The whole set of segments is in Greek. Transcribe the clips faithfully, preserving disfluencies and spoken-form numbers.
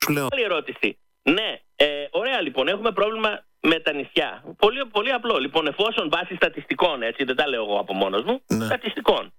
σου λέω. Άλλη ερώτηση. Ναι, ε, ωραία λοιπόν, έχουμε πρόβλημα με τα νησιά. Πολύ, πολύ απλό. Λοιπόν, εφόσον βάσει στατιστικών, έτσι, δεν τα λέω εγώ από μόνος μου, ναι. στατιστικών.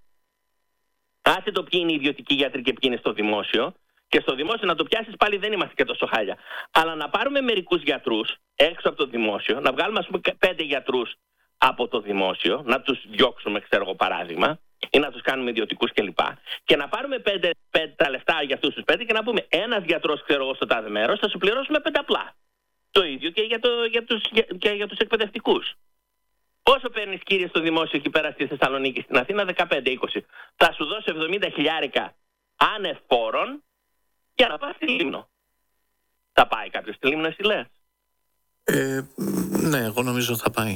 Άσε το ποιοι είναι οι ιδιωτικοί γιατροί και ποιοι είναι στο δημόσιο. Και στο δημόσιο να το πιάσεις πάλι δεν είμαστε και τόσο χάλια. Αλλά να πάρουμε μερικούς γιατρούς έξω από το δημόσιο, να βγάλουμε ας πούμε πέντε γιατρούς από το δημόσιο, να τους διώξουμε, ξέρω εγώ παράδειγμα, ή να τους κάνουμε ιδιωτικούς κλπ. Και να πάρουμε πέντε, πέντε, τα λεφτά για αυτούς τους πέντε και να πούμε ένας γιατρός, ξέρω εγώ, στο τάδε μέρος, θα σου πληρώσουμε πενταπλά. Το ίδιο και για, το, για, τους, για, και για τους εκπαιδευτικούς. Πόσο παίρνεις κύριε στο δημόσιο εκεί πέρα στη Θεσσαλονίκη, στην Αθήνα, δεκαπέντε είκοσι. Θα σου δώσω εβδομήντα χιλιάρικα άνευ φόρων για να πας στη Λίμνο. Θα πάει κάποιος στη Λίμνο, εσύ λες? Ε, ναι, εγώ νομίζω θα πάει.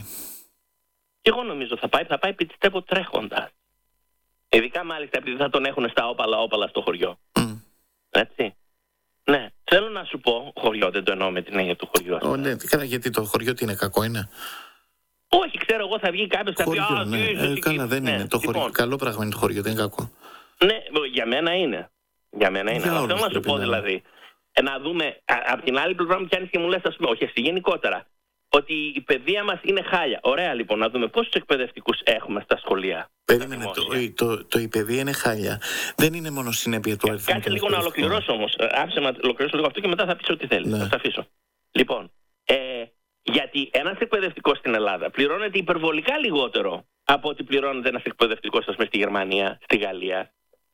Και εγώ νομίζω θα πάει, θα πάει πιστεύω τρέχοντας. Ειδικά μάλιστα επειδή θα τον έχουν στα όπαλα όπαλα στο χωριό. Mm. Έτσι. Ναι, θέλω να σου πω, χωριό δεν το εννοώ με την έννοια του χωριού. Oh, ναι, καλά, γιατί το χωριό τι είναι, κακό είναι? Όχι, ξέρω εγώ θα βγει κάποιος θα πει χωριό, α, ναι. ε, ε, καλά δεν ναι. είναι το χωριό. Λοιπόν, καλό πράγμα είναι το χωριό, δεν είναι κακό. Ναι, για μένα είναι. Για μένα είναι. Για Αλλά θέλω να σου πρέπει πω να δηλαδή, ε, να δούμε, από την άλλη πλευρά μου πιάνεις και μου λες, ας πούμε, όχι εσύ γενικότερα, ότι η παιδεία μας είναι χάλια. Ωραία λοιπόν, να δούμε πόσους εκπαιδευτικούς έχουμε στα σχολεία. Περίμενε, το, το, το, η παιδεία είναι χάλια. Δεν είναι μόνο συνέπεια του αριθμού. Κάτσε λίγο να ολοκληρώσω όμως. Άφησε να ολοκληρώσω λίγο αυτό και μετά θα πεις ό,τι θέλεις. Ναι. Θα τα αφήσω. Λοιπόν, ε, γιατί ένας εκπαιδευτικός στην Ελλάδα πληρώνεται υπερβολικά λιγότερο από ότι πληρώνεται ένας εκπαιδευτικός, ας πούμε, στη Γερμανία, στη Γαλλία.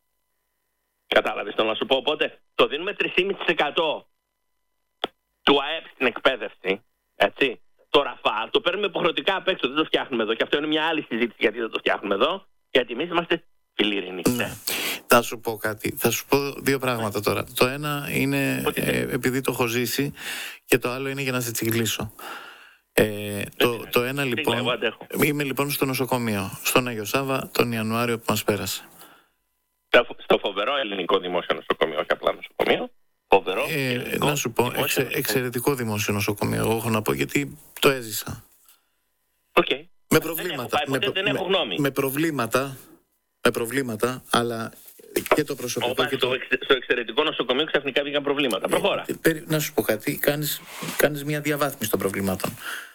Κατάλαβες το να σου πω? Οπότε το δίνουμε τρία κόμμα πέντε τοις εκατό του ΑΕΠ στην εκπαίδευση. Έτσι. Το ραφάλ το παίρνουμε υποχρεωτικά απ' έξω, δεν το φτιάχνουμε εδώ. Και αυτό είναι μια άλλη συζήτηση γιατί δεν το φτιάχνουμε εδώ. Γιατί εμείς είμαστε φιλιρινοί. Ναι. Θα σου πω κάτι. Θα σου πω δύο πράγματα τώρα. Το ένα είναι ε, επειδή το έχω ζήσει και το άλλο είναι για να σε τσιγκλίσω. Ε, το, το ένα λοιπόν. Είμαι λοιπόν στο νοσοκομείο, στον Άγιο Σάββα, τον Ιανουάριο που μας πέρασε. Στο φοβερό ελληνικό δημόσιο νοσοκομείο, όχι απλά νοσοκομείο. Φοβερό. Ε, να σου πω, εξε, εξαιρετικό δημόσιο νοσοκομείο. Εγώ έχω να πω γιατί το έζησα. Okay. Με προβλήματα. Δεν έχω, με, δεν έχω γνώμη. Με, με προβλήματα. Με προβλήματα, αλλά και το προσωπικό. Και το... το... Στο εξαιρετικό νοσοκομείο ξαφνικά βγήκαν προβλήματα. Προχώρα. Ε, να σου πω κάτι, κάνεις, κάνεις μια διαβάθμιση των προβλημάτων.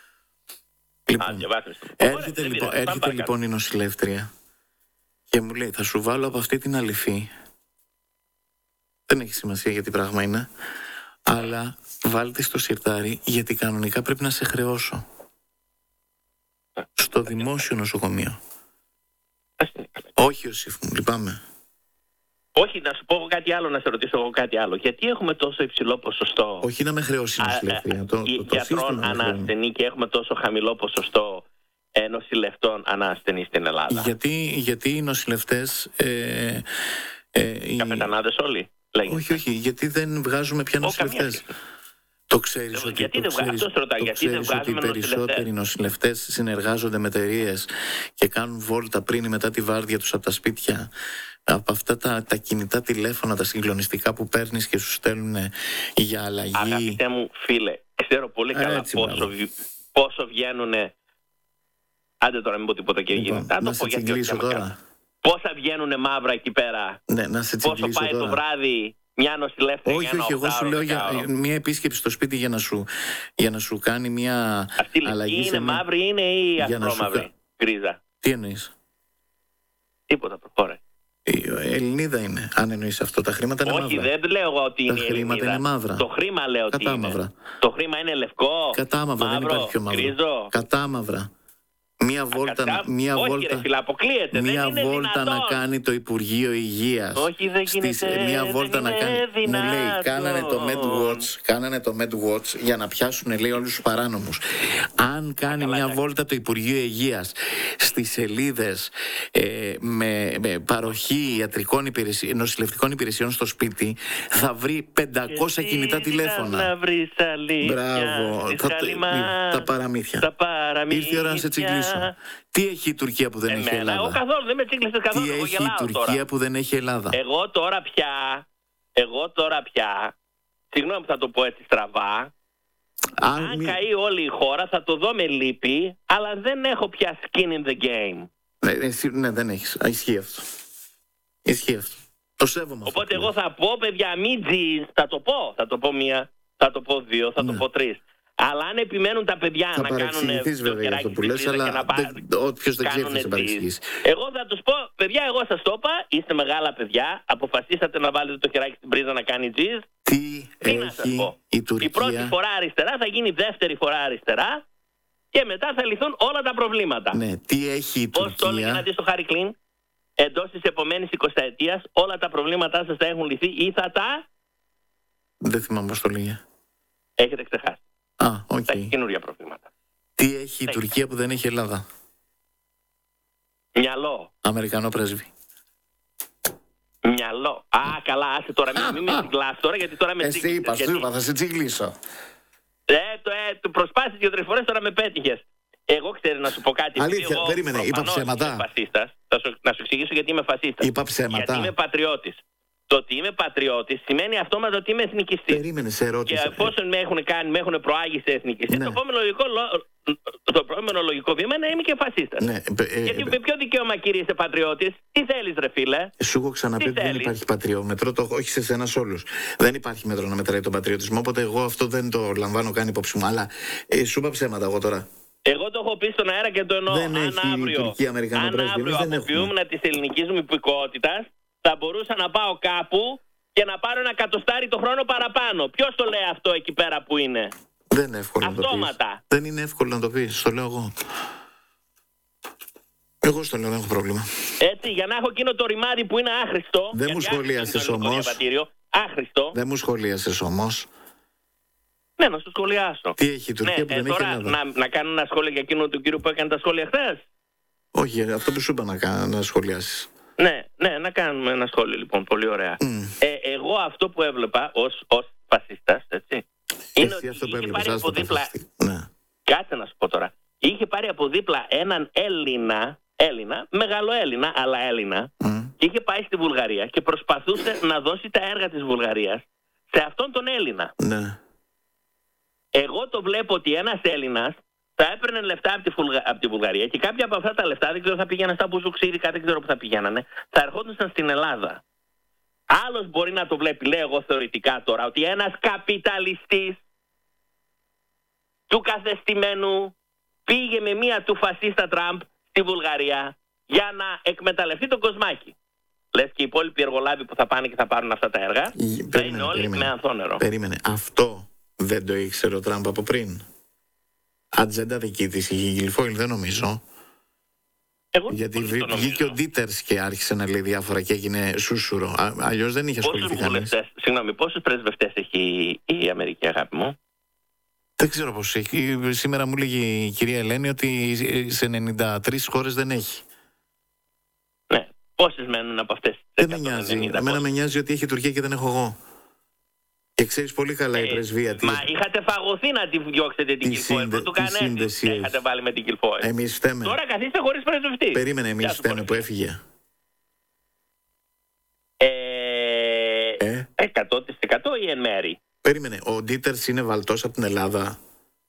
Λοιπόν, Α, διαβάθμιση. έρχεται, Ωραία, λοιπόν, έρχεται λοιπόν η νοσηλεύτρια και μου λέει, θα σου βάλω από αυτή την αληφή. Δεν έχει σημασία γιατί πράγμα είναι, αλλά βάλτε στο σιρτάρι γιατί κανονικά πρέπει να σε χρεώσω. Στο δημόσιο νοσοκομείο. Όχι, Ιωσήφ μου, λυπάμαι. Όχι, να σου πω κάτι άλλο, να σε ρωτήσω εγώ κάτι άλλο. Γιατί έχουμε τόσο υψηλό ποσοστό. Όχι να με χρεώσει η νοσηλευτρία. Το, το, το γιατρών ανάσθενη και έχουμε τόσο χαμηλό ποσοστό ε, νοσηλευτών ανάσθενη στην Ελλάδα. Γιατί, γιατί οι νοσηλευτές. Ε, ε, Καπετανάδες όλοι. Λέγεται. Όχι, όχι, γιατί δεν βγάζουμε πια νοσηλευτές. Το ξέρεις ότι, γιατί το ξέρεις, αυτό ρωτά, το γιατί ξέρεις δεν ότι οι περισσότεροι νοσηλευτές. νοσηλευτές συνεργάζονται με εταιρείες και κάνουν βόλτα πριν ή μετά τη βάρδια τους από τα σπίτια. Από αυτά τα, τα κινητά τηλέφωνα, τα συγκλονιστικά που παίρνεις και σου στέλνουν για αλλαγή. Αγαπητέ μου φίλε, ξέρω πολύ καλά Έτσι, πόσο, πόσο βγαίνουν. Άντε τώρα μην πω τίποτα και λοιπόν, γίνεται. Να σε τσιγκλίσω τώρα. Πόσα βγαίνουν μαύρα εκεί πέρα. Ναι, να σε πόσο πάει τώρα. Το βράδυ μια νοσηλεύτρια. Όχι, όχι, εγώ σου λέω για μια επίσκεψη στο σπίτι για να σου, για να σου κάνει μια αυτή αλλαγή. Αυτή είναι μαύρη είναι ή ασπρόμαυρη, σου... γκρίζα. Τι εννοείς? Τίποτα, προχώρε. Ελληνίδα είναι, αν εννοείς αυτό. Τα χρήματα είναι όχι, μαύρα. Όχι, δεν λέω εγώ ότι είναι. Τα χρήματα είναι μαύρα. Το χρήμα λέω ότι είναι. Το χρήμα είναι λευκό. Κατάμαυρα, δεν υπάρχει πιο μαύρο. Γκρίζο. Κατάμαυρα. Μία βόλτα, Ακατά... μία όχι, βόλτα, ρε, φίλα, αποκλείεται. μία δεν είναι βόλτα δυνατόν. να κάνει το Υπουργείο Υγείας. Όχι, δεν γίνεται. Στις, μία βόλτα δεν να κάνει. δυνατόν. Μου λέει, κάνανε το MedWatch, κάνανε το MedWatch για να πιάσουν, λέει, όλους τους παράνομους. Αν κάνει Α, μία καλά, βόλτα το Υπουργείο Υγείας στις σελίδες ε, με, με παροχή ιατρικών υπηρεσιών, νοσηλευτικών υπηρεσιών στο σπίτι, θα βρει πεντακόσια κινητά τηλέφωνα. Να βρεις αλήθεια. Μπράβο. Θα, τα παραμύθια. Τα παραμύθια. Ήρθε η ώρα να σε τσιγκλίσω. Τι έχει η Τουρκία που δεν Εμένα, έχει η Ελλάδα? Εγώ καθόλου δεν με τσίγκλισες καθόλου. Τι εγώ έχει η Τουρκία τώρα. που δεν έχει η Ελλάδα? Εγώ τώρα πια, εγώ τώρα πια, συγγνώμη που θα το πω έτσι στραβά, αν, αν μη... καεί όλη η χώρα θα το δω με λύπη, αλλά δεν έχω πια skin in the game. Ναι, εσύ, ναι δεν έχεις. Ισχύει αυτό. Ισχύει αυτό. Το σέβομαι. Οπότε εγώ θα πω, παιδιά, μην τζιζ, θα το πω, θα το πω μία, θα το πω δύο, θα ναι. το πω τρεις. Αλλά αν επιμένουν τα παιδιά θα να κάνουν το κεράκι αυτό που λες, αλλά να όποιος δεν ξέρει θα σε παρεξηγήσει. Εγώ θα τους πω, παιδιά, εγώ σας το είπα, είστε μεγάλα παιδιά, αποφασίσατε να βάλετε το χεράκι στην πρίζα να κάνει τζιζ. Τι, Τι έχει η Τουρκία. Η πρώτη φορά αριστερά θα γίνει δεύτερη φορά αριστερά και μετά θα λυθούν όλα τα προβλήματα. Ναι, τι έχει η Πώς Τουρκία. το έλεγε να δεις το Χάρη Κλίν, εντός της επόμενης εικοσαετίας όλα τα προβλήματά σας θα έχουν λυθεί ή θα τα... Δεν θυμάμαι πώς το λέγε. Έχετε ξεχάσει. Α, οκ. Okay. Θα έχει καινούργια προβλήματα. Τι έχει η έχει. Τουρκία που δεν έχει η Ελλάδα. Μυαλό. Αμερικανό πρέσβη. Μυαλό. Α, καλά, άσε τώρα. Μην, μην με τσιγκλάς τώρα, γιατί τώρα με τσιγκλάς. Εσύ είπα, γιατί... σου είπα, θα σε τσιγκλίσω. Ε, το, ε, το προσπάθησες δύο-τρεις φορές, τώρα με πέτυχες. Εγώ ξέρω να σου πω κάτι. Αλήθεια, εγώ, περίμενε, είπα ψέματα. Φασίστας, θα σου, να σου εξηγήσω γιατί είμαι φασίστας. Είπα ψέματα. Γιατί είμαι πατριώτης. Το ότι είμαι πατριώτης σημαίνει αυτόματα ότι είμαι εθνικιστής. Περίμενε, σε ερώτηση. Και εφόσον με έχουν κάνει, με έχουν προάγει σε εθνικιστή, ναι. το, επόμενο λογικό, το επόμενο λογικό βήμα είναι να είμαι και φασίστας. Ναι, ε, Γιατί ε, με ποιο δικαίωμα, κύριε, είσαι πατριώτης, τι θέλεις, ρε φίλε. Σου έχω ξαναπεί ότι δεν υπάρχει πατριόμετρο, το όχι σε σένα σε όλους. Δεν υπάρχει μέτρο να μετράει τον πατριωτισμό, οπότε εγώ αυτό δεν το λαμβάνω καν υπόψη μου. Αλλά ε, σου είπα ψέματα εγώ τώρα. Εγώ το έχω πει στον αέρα και το εννοώ. Δεν αν έχει αύριο, Τουρκία, Αμερικανό αν πρέσβη, αύριο δεν αποποιούμουν της ελληνικής μου υπηκότητας, θα μπορούσα να πάω κάπου και να πάρω ένα κατοστάρι το χρόνο παραπάνω. Ποιος το λέει αυτό εκεί πέρα που είναι? Δεν είναι εύκολο αυτόματα. να το πεις. Δεν είναι εύκολο να το πεις, το λέω εγώ. Εγώ στο λέω, δεν έχω πρόβλημα. Έτσι, για να έχω εκείνο το ρημάδι που είναι άχρηστο. Δεν μου σχολίασες όμως. Άχρηστο. Δεν μου σχολίασες όμως. Ναι, να σου σχολιάσω. Τι έχει η Τουρκία ναι, που δεν ε, έχει τώρα, Ελλάδα. Να, να κάνω ένα σχόλιο για εκείνο του κύριου που έκανε τα σχόλια χθες. Όχι, αυτό που σου είπα να, κα... να σχολιάσεις. Ναι, ναι, να κάνουμε ένα σχόλιο λοιπόν, πολύ ωραία. Mm. Ε, εγώ αυτό που έβλεπα ως, ως φασίστας, έτσι, είναι Εσύ ότι αυτό που είχε έβλεπες, πάρει από δίπλα, ναι. κάτσε να σου πω τώρα, είχε πάρει από δίπλα έναν Έλληνα, Έλληνα, μεγάλο Έλληνα, αλλά Έλληνα, Mm. και είχε πάει στη Βουλγαρία και προσπαθούσε να δώσει τα έργα της Βουλγαρίας σε αυτόν τον Έλληνα. Ναι. Εγώ το βλέπω ότι ένας Έλληνας θα έπαιρνε λεφτά από τη, Βουλγα... από τη Βουλγαρία και κάποια από αυτά τα λεφτά, δεν ξέρω, θα πηγαίναν στα μπουζουξίρικα, δεν ξέρω που θα πηγαίνανε, θα ερχόντουσαν στην Ελλάδα. Άλλος μπορεί να το βλέπει, λέω εγώ θεωρητικά τώρα, ότι ένας καπιταλιστής του καθεστημένου πήγε με μία του φασίστα Τραμπ στη Βουλγαρία για να εκμεταλλευτεί τον κοσμάκι. Λες και οι υπόλοιποι εργολάβοι που θα πάνε και θα πάρουν αυτά τα έργα Περίμενε, θα είναι όλοι περίμενε. με ανθόνερο. Περίμενε. Αυτό δεν το ήξερε ο Τραμπ από πριν. Ατζέντα δική της είχε η Γιλφόιλ, δεν νομίζω. Εγώ Γιατί το βγήκε ο Ντίτερς και άρχισε να λέει διάφορα και έγινε σούσουρο. Αλλιώς δεν είχε ασχοληθεί κανείς. Συγγνώμη, πόσους πρεσβευτές έχει η Αμερική, αγάπη μου? Δεν ξέρω πώς έχει. Σήμερα μου λέγει η κυρία Ελένη ότι σε ενενήντα τρεις χώρες δεν έχει. Ναι, πόσες μένουν από αυτές? Δεν με νοιάζει. Εμένα με νοιάζει ότι έχει η Τουρκία και δεν έχω εγώ. Και ξέρεις πολύ καλά ε, η πρεσβεία της. Μα είχατε φαγωθεί να τη διώξετε την Κιλφόιλ. Δεν του κανένας. Είχατε βάλει με την Κιλφόιλ. Εμείς φταίμε. Τώρα καθίστε χωρίς πρεσβευτή. Περίμενε, εμείς φταίμε που έφυγε. Ε, ε? εκατό τοις εκατό ή εν μέρη? Περίμενε, ο Ντίτερς είναι βαλτός από την Ελλάδα.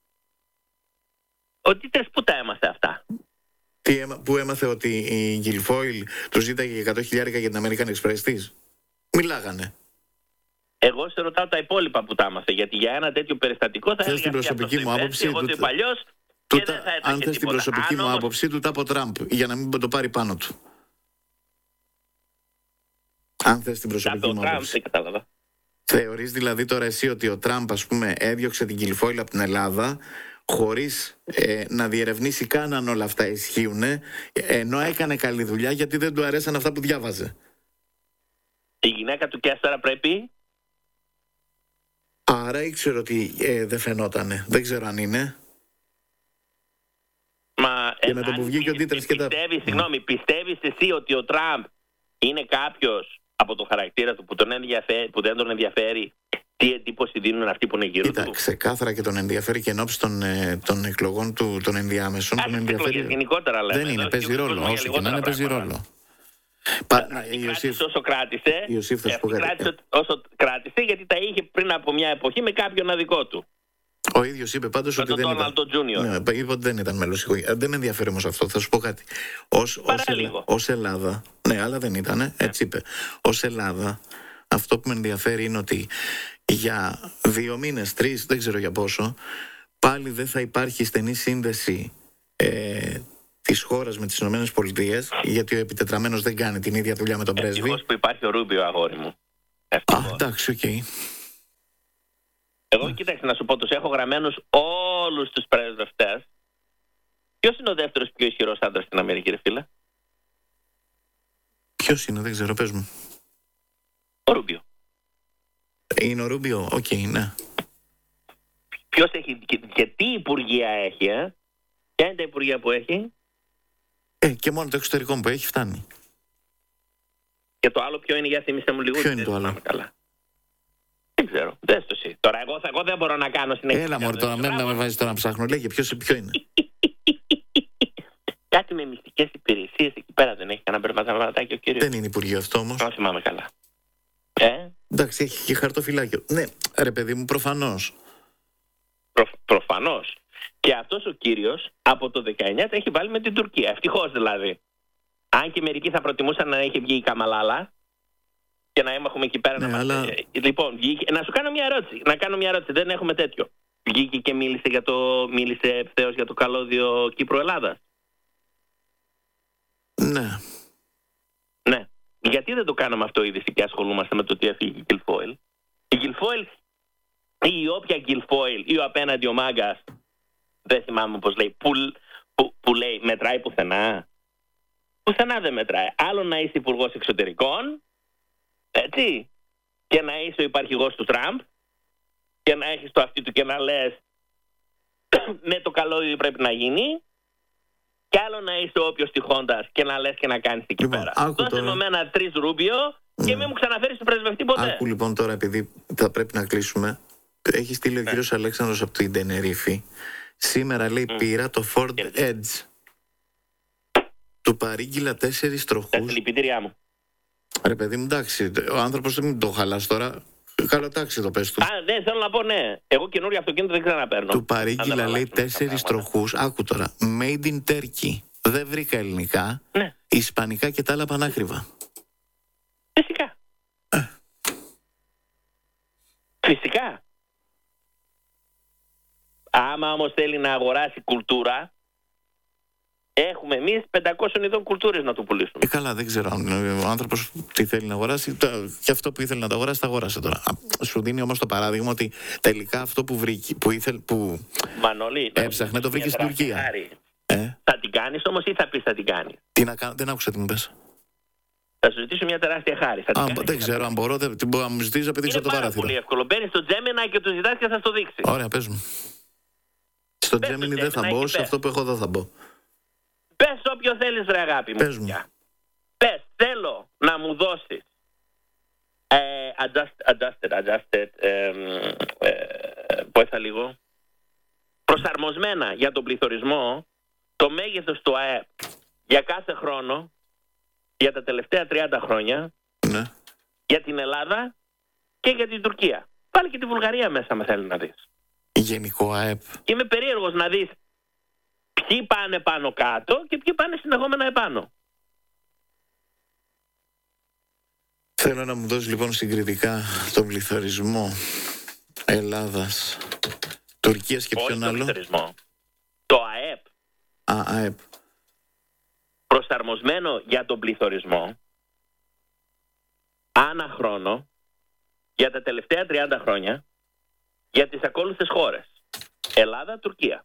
Ο Ντίτερς που τα έμαθε αυτά? Τι έμα, που έμαθε ότι η Γιλφόιλ του ζήταγε εκατό χιλιάρικα για την American Express της? Μιλάγανε. Εγώ σε ρωτάω τα υπόλοιπα που τα έμαθε, γιατί για ένα τέτοιο περιστατικό θα έλεγα την προσωπική μου άποψη. Εγώ το είπα αλλιώς και δεν θα αν θες την προσωπική μου άποψη, του τα από Τραμπ, για να μην το πάρει πάνω του. Αν θες την προσωπική μου άποψη. Θεωρείς δηλαδή τώρα εσύ ότι ο Τραμπ, ας πούμε, έδιωξε την Γιλφόιλ από την Ελλάδα χωρίς ε, να διερευνήσει καν αν όλα αυτά ισχύουν, ενώ έκανε καλή δουλειά γιατί δεν του αρέσαν αυτά που διάβαζε? Η γυναίκα του Κέσταρα πρέπει. Άρα ήξερε ότι ε, δεν φαινότανε. Δεν ξέρω αν είναι. Μα και με το που βγήκε ο Ντίτερς και τα... Πιστεύεις, συγγνώμη, πιστεύεις εσύ ότι ο Τραμπ είναι κάποιος από το χαρακτήρα του που, τον ενδιαφέρει, που δεν τον ενδιαφέρει τι εντύπωση δίνουν αυτοί που είναι γύρω Κοίτα, του? Ξεκάθαρα και τον ενδιαφέρει και εν ώψη των, των εκλογών του, των ενδιάμεσων. Τον ενδιαφέρει. Γενικότερα λέμε. Δεν είναι, παίζει ρόλο. Όσο και να είναι, παίζει ρόλο. Κράτησε όσο κράτησε, Ιωσήφ, θα σου πω κάτι. Κράτησε όσο κράτησε, γιατί τα είχε πριν από μια εποχή με κάποιον αδικό του. Ο ίδιος είπε πάντως ότι δεν ήταν. Ναι, είπε ότι δεν ήταν μέλος οικογένειας. Δεν με ενδιαφέρει όμως αυτό. Θα σου πω κάτι. Ως, ως, Ελλά... ως Ελλάδα. Ναι, αλλά δεν ήταν. Ναι. Έτσι είπε. Ως Ελλάδα, αυτό που με ενδιαφέρει είναι ότι για δύο μήνες, τρεις, δεν ξέρω για πόσο, πάλι δεν θα υπάρχει στενή σύνδεση ε, της χώρας με τις Ηνωμένες Πολιτείες, γιατί ο επιτετραμένος δεν κάνει την ίδια δουλειά με τον πρέσβη. Ευτυχώς που υπάρχει ο Ρούμπιο, αγόρι μου. Α, εντάξει, οκ. Okay. Εγώ, κοίταξε να σου πω, τους έχω γραμμένους όλους τους πρεσβευτές. Ποιος είναι ο δεύτερος πιο ισχυρός άντρας στην Αμερική, ρε φίλε? Ποιος είναι, δεν ξέρω, πες μου. Ο Ρούμπιο. Είναι ο Ρούμπιο, οκ, okay, ναι. Ποιος έχει, και, και τι υπουργεία έχει, ε? Ποια είναι τα υπουργεία που έχει? Ε, και μόνο το εξωτερικό που έχει φτάνει. Και το άλλο ποιο είναι, για θύμισε μου λίγο? Ποιο είναι το άλλο? Καλά. Δεν ξέρω, δες το εσύ. Τώρα εγώ, εγώ δεν μπορώ να κάνω συνέχεια. Έλα μωρέ, τώρα μην με βάζεις τώρα να ψάχνω. Λέγε ποιος, ποιο είναι. Κάτι με μυστικές υπηρεσίες εκεί πέρα δεν έχει κανένα περματαματάκι ο κύριος? Δεν είναι υπουργείο αυτό όμως. Αν θυμάμαι καλά. Ε? Εντάξει, έχει και χαρτοφυλάκιο. Ναι, ρε παιδί μου, προφανώς. Προ, προφανώς. Και αυτός ο κύριος από το δεκαεννιά τα έχει βάλει με την Τουρκία. Ευτυχώς δηλαδή. Αν και μερικοί θα προτιμούσαν να έχει βγει η Καμαλάλα και να έχουμε εκεί πέρα. Ναι, να αλλά... μας... Λοιπόν, βγήκε... να σου κάνω μια ερώτηση. Να κάνω μια ερώτηση. Δεν έχουμε τέτοιο. Βγήκε και μίλησε, για το... μίλησε ευθέως για το καλώδιο Κύπρο-Ελλάδας. Ναι. Ναι. Γιατί δεν το κάναμε αυτό ήδη και ασχολούμαστε με το τι έφυγε η Γκιλφόιλ? Η Γκιλφόιλ ή η όποια Γκιλφόιλ ή ο απέναντι ο Μάγκας, δεν θυμάμαι πώς λέει, που, που, που λέει μετράει πουθενά. Πουθενά δεν μετράει. Άλλο να είσαι υπουργός εξωτερικών, έτσι, και να είσαι ο υπαρχηγός του Τραμπ και να έχεις το αυτί του και να λες με το καλώδιο πρέπει να γίνει, και άλλο να είσαι όποιος τυχόντας και να λες και να κάνεις εκεί λοιπόν, πέρα. Δώσε ενωμένα τρεις Ρούμπιο και μην μου ξαναφέρεις τον πρεσβευτή ποτέ. Άκου λοιπόν τώρα, επειδή θα πρέπει να κλείσουμε, έχει στείλει ο ναι. κύριος Αλέξανδρος από την Τενερίφη. Σήμερα λέει mm. πήρα το Ford Edge. Του παρήγγειλα τέσσερις τροχούς. Τα συλληπιτήριά μου. Ρε παιδί μου, εντάξει, ο άνθρωπος δεν μην το χαλάς τώρα. Καλό τάξη το πες του. Α, ναι, θέλω να πω ναι. Εγώ καινούριο αυτοκίνητο δεν ξαναπαίρνω. Του παρήγγειλα λέει τέσσερις τροχούς. Άκου τώρα. Made in Turkey. Δεν βρήκα ελληνικά. Ναι. Ισπανικά και τα άλλα πανάκριβα. Φυσικά. Ε. Φυσικά. Άμα όμως θέλει να αγοράσει κουλτούρα, έχουμε εμείς πεντακόσιες ειδών κουλτούρες να του πουλήσουμε. Ε, καλά, δεν ξέρω αν ο άνθρωπος τι θέλει να αγοράσει. Και αυτό που ήθελε να το αγοράσει, το αγόρασε τώρα. Σου δίνει όμως το παράδειγμα ότι τελικά αυτό που βρήκε, που ήθελε, που Μανώλη, έψαχνε, το βρήκε στην Τουρκία. Ε? Θα την κάνεις όμως ή θα πεις θα την κάνεις? Τι να κάνω, δεν άκουσα τι μου πες. Θα σου ζητήσω μια τεράστια χάρη. Θα Α, δεν θα ξέρω αν μπορώ, δεν μπορώ να μου ζητήσω να πηδήξω το παράθυρο. Είναι πολύ εύκολο. Μπαίνεις στο Gemini και του ζητάς και θα στο δείξει. Ωραία, πες μου. Στο Gemini δεν θα μπω, σε αυτό που έχω εδώ θα μπω. Πες όποιο θέλεις ρε αγάπη μου. Πες μου. Πες, θέλω να μου δώσεις ε, adjusted, adjusted, adjusted ε, ε, πόηθα λίγο, προσαρμοσμένα για τον πληθωρισμό, το μέγεθος του ΑΕΠ για κάθε χρόνο, για τα τελευταία τριάντα χρόνια, ναι. για την Ελλάδα και για την Τουρκία. Πάλι και τη Βουλγαρία μέσα με θέλει να δεις. Γενικό ΑΕΠ. Και είμαι περίεργος να δεις ποιοι πάνε πάνω κάτω και ποιοι πάνε συνεχόμενα επάνω. Θέλω να μου δώσει λοιπόν συγκριτικά τον πληθωρισμό Ελλάδας, Τουρκίας και ποιον άλλο. Πληθωρισμό. Το ΑΕΠ. Α, ΑΕΠ. Προσαρμοσμένο για τον πληθωρισμό ανά χρόνο για τα τελευταία τριάντα χρόνια για τις ακόλουθες χώρες. Ελλάδα, Τουρκία.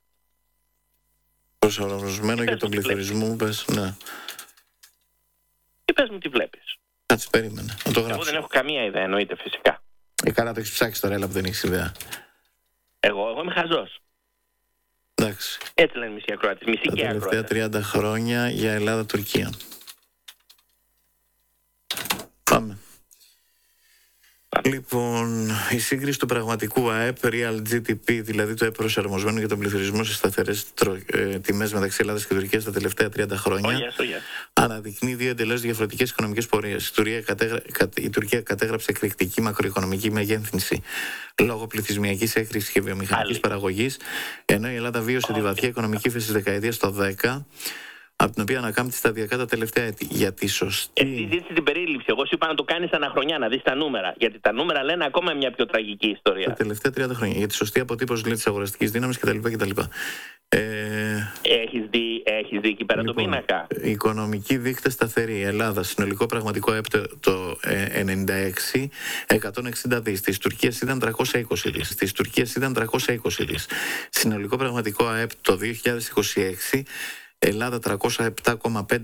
Προσαρμοσμένο για τον πληθωρισμό μου πες, ναι. Και πες μου τι βλέπεις. Κάτσε, περίμενε, να το γράψω. Εγώ δεν έχω καμία ιδέα, εννοείται φυσικά. Ε, καλά το έχεις ψάξει τώρα, έλα που δεν έχεις ιδέα. Εγώ, εγώ είμαι χαζός. Εντάξει. Έτσι λένε μισή ακροάτης, μισή τα και ακροάτης. Τα τελευταία τριάντα χρόνια για Ελλάδα-Τουρκία. Πάμε. Λοιπόν, η σύγκριση του πραγματικού ΑΕΠ, Real τζι ντι πι, δηλαδή το ΑΕΠ προσαρμοσμένο για τον πληθωρισμό σε σταθερές ε, τιμές μεταξύ Ελλάδας και Τουρκίας τα τελευταία τριάντα χρόνια, oh yes, oh yes. αναδεικνύει δύο εντελώς διαφορετικές οικονομικές πορείες. Η Τουρκία, κατέγρα... η Τουρκία κατέγραψε εκρηκτική μακροοικονομική μεγέθυνση λόγω πληθυσμιακής έκρησης και βιομηχανικής παραγωγής, ενώ η Ελλάδα βίωσε oh. τη βαθιά οικονομική ύφεση της δεκαετίας το δέκα, από την οποία ανακάμπτει σταδιακά τα τελευταία έτη. Για τη σωστή. Εσύ ζήτησε την περίληψη. Εγώ σου είπα να το κάνεις αναχρονιά, να δεις τα νούμερα. Γιατί τα νούμερα λένε ακόμα μια πιο τραγική ιστορία. Τα τελευταία τριάντα χρόνια. Για τη σωστή αποτύπωση της αγοραστικής δύναμης κτλ. κτλ. Ε... Έχεις δει, έχεις δει εκεί πέρα λοιπόν, το πίνακα. Οικονομικοί δείκτες σταθεροί. Η Ελλάδα, συνολικό πραγματικό ΑΕΠ το, το ε, ενενήντα έξι, εκατόν εξήντα δις. Της Τουρκίας ήταν τριακόσια είκοσι δις. Της Τουρκίας ήταν τριακόσια είκοσι δις. Συνολικό πραγματικό ΑΕΠ το δύο χιλιάδες είκοσι έξι, Ελλάδα τριακόσια επτά κόμμα πέντε